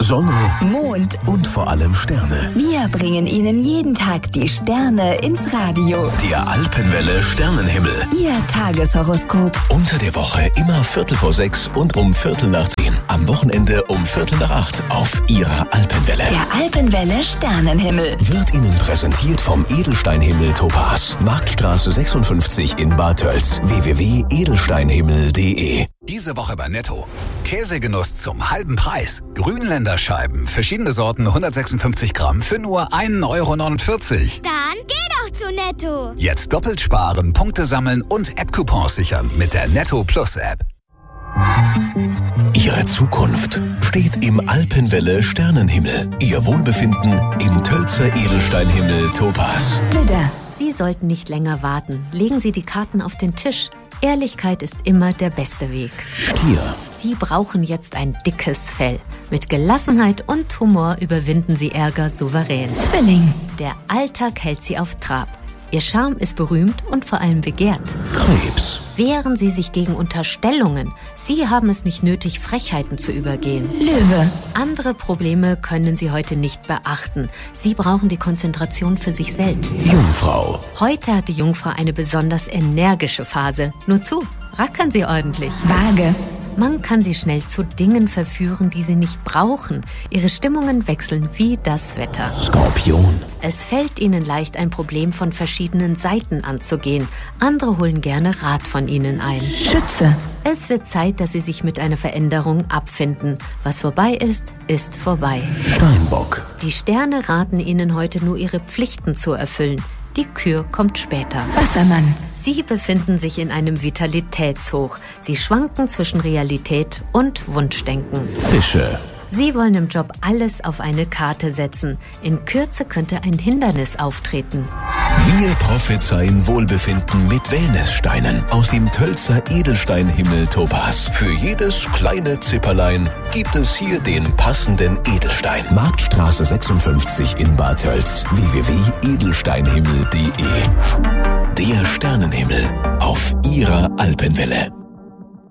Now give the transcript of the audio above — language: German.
Sonne, Mond und vor allem Sterne. Wir bringen Ihnen jeden Tag die Sterne ins Radio. Der Alpenwelle Sternenhimmel. Ihr Tageshoroskop. Unter der Woche immer 5:45 und um 7:45. Am Wochenende um 7:45 auf Ihrer Alpenwelle. Der Alpenwelle Sternenhimmel. Wird Ihnen präsentiert vom Edelsteinhimmel Topaz. Marktstraße 56 in Bad Tölz. www.edelsteinhimmel.de. Diese Woche bei Netto. Käsegenuss zum halben Preis. Grünländerscheiben, verschiedene Sorten, 156 Gramm für nur 1,49 €. Dann geh doch zu Netto. Jetzt doppelt sparen, Punkte sammeln und App-Coupons sichern mit der Netto Plus App. Ihre Zukunft steht im Alpenwelle Sternenhimmel. Ihr Wohlbefinden im Tölzer Edelsteinhimmel Topaz. Widder, Sie sollten nicht länger warten. Legen Sie die Karten auf den Tisch. Ehrlichkeit ist immer der beste Weg. Stier. Sie brauchen jetzt ein dickes Fell. Mit Gelassenheit und Humor überwinden Sie Ärger souverän. Zwilling. Der Alltag hält Sie auf Trab. Ihr Charme ist berühmt und vor allem begehrt. Krebs. Wehren Sie sich gegen Unterstellungen. Sie haben es nicht nötig, Frechheiten zu übergehen. Löwe. Andere Probleme können Sie heute nicht beachten. Sie brauchen die Konzentration für sich selbst. Jungfrau. Heute hat die Jungfrau eine besonders energische Phase. Nur zu, rackern Sie ordentlich. Waage. Man kann sie schnell zu Dingen verführen, die sie nicht brauchen. Ihre Stimmungen wechseln wie das Wetter. Skorpion. Es fällt ihnen leicht, ein Problem von verschiedenen Seiten anzugehen. Andere holen gerne Rat von ihnen ein. Schütze. Es wird Zeit, dass sie sich mit einer Veränderung abfinden. Was vorbei ist, ist vorbei. Steinbock. Die Sterne raten ihnen heute nur, ihre Pflichten zu erfüllen. Die Kür kommt später. Wassermann. Sie befinden sich in einem Vitalitätshoch. Sie schwanken zwischen Realität und Wunschdenken. Fische. Sie wollen im Job alles auf eine Karte setzen. In Kürze könnte ein Hindernis auftreten. Wir prophezeien Wohlbefinden mit Wellnesssteinen aus dem Tölzer Edelsteinhimmel Topaz. Für jedes kleine Zipperlein gibt es hier den passenden Edelstein. Marktstraße 56 in Bad Tölz. www.edelsteinhimmel.de. Der Sternenhimmel auf Ihrer Alpenwelle.